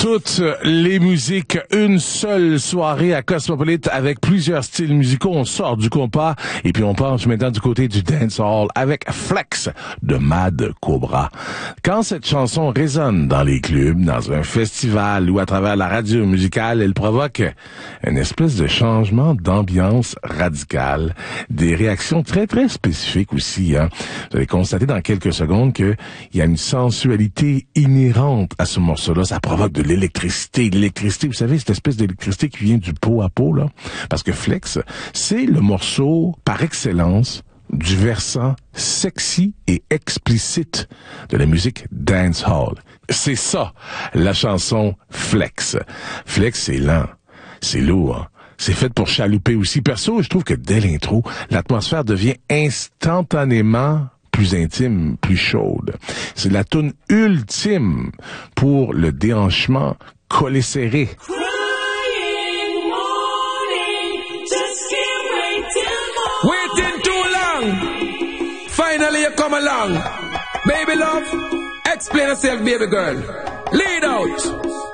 toutes les musiques, une seule soirée à Cosmopolite avec plusieurs styles musicaux. On sort du compas et puis on passe maintenant du côté du dancehall avec Flex de Mad Cobra. Quand cette chanson résonne dans les clubs, dans un festival ou à travers la radio musicale, elle provoque une espèce de changement d'ambiance radical, des réactions très très spécifiques aussi. Vous allez constater dans quelques secondes qu'il y a une sensualité inhérente à ce morceau-là. Ça provoque de l'électricité. L'électricité, vous savez, cette espèce d'électricité qui vient du pot à pot, là. Parce que Flex, c'est le morceau par excellence du versant sexy et explicite de la musique dancehall. C'est ça, la chanson Flex. Flex, c'est lent, c'est lourd, c'est fait pour chalouper aussi. Perso, je trouve que dès l'intro, l'atmosphère devient instantanément plus intime, plus chaude. C'est la toune ultime pour le déhanchement collé serré. Waiting too long. Finally you come along. Baby love, explain yourself, baby girl. Lead out.